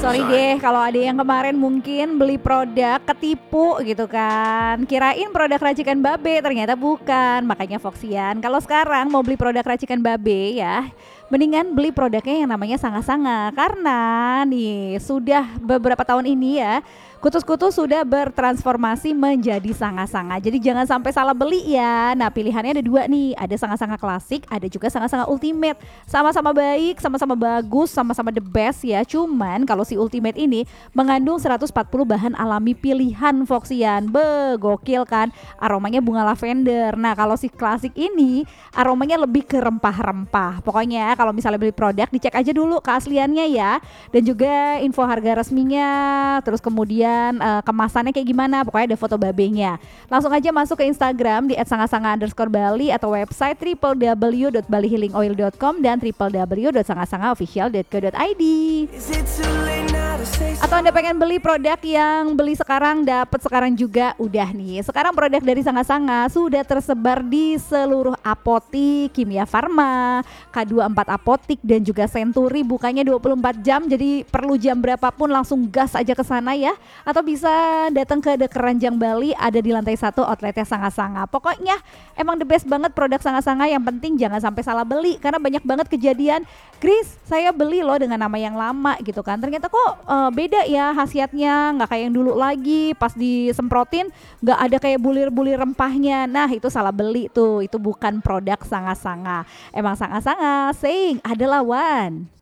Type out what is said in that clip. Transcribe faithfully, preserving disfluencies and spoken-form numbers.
Sorry deh kalau ada yang kemarin mungkin beli produk ketipu gitu kan. Kirain produk racikan Babe, ternyata bukan. Makanya Foxian, kalau sekarang mau beli produk racikan Babe ya, mendingan beli produknya yang namanya Sanga-Sanga. Karena nih sudah beberapa tahun ini ya, kutus-kutus sudah bertransformasi menjadi Sanga-Sanga. Jadi jangan sampai salah beli ya. Nah pilihannya ada dua nih, ada Sanga-Sanga klasik, ada juga Sanga-Sanga ultimate. Sama-sama baik, sama-sama bagus, sama-sama the best ya. Cuman kalau si ultimate ini mengandung seratus empat puluh bahan alami pilihan Foxian. Be, gokil kan? Aromanya bunga lavender. Nah kalau si klasik ini aromanya lebih ke rempah-rempah. Pokoknya kalau misalnya beli produk dicek aja dulu keasliannya ya. Dan juga info harga resminya. Terus kemudian Uh, kemasannya kayak gimana, pokoknya ada foto babenya. Langsung aja masuk ke Instagram di et sanga-sanga underscore bali atau website w w w dot bali healing oil dot com dan w w w dot sanga-sanga official dot co dot i d. Atau Anda pengen beli produk yang beli sekarang dapat sekarang juga, udah nih. Sekarang produk dari Sanga-Sanga sudah tersebar di seluruh apotik, Kimia Farma, K dua puluh empat Apotik dan juga Century, bukanya dua puluh empat jam. Jadi perlu jam berapapun langsung gas aja ke sana ya. Atau bisa datang ke The Keranjang Bali, ada di lantai satu outletnya Sanga-Sanga. Pokoknya emang the best banget produk Sanga-Sanga. Yang penting jangan sampai salah beli, karena banyak banget kejadian, Chris saya beli loh dengan nama yang lama gitu kan, ternyata kok uh, beda ya khasiatnya, nggak kayak yang dulu lagi, pas disemprotin nggak ada kayak bulir-bulir rempahnya. Nah itu salah beli tuh, itu bukan produk Sanga-Sanga. Emang Sanga-Sanga saying adalah one.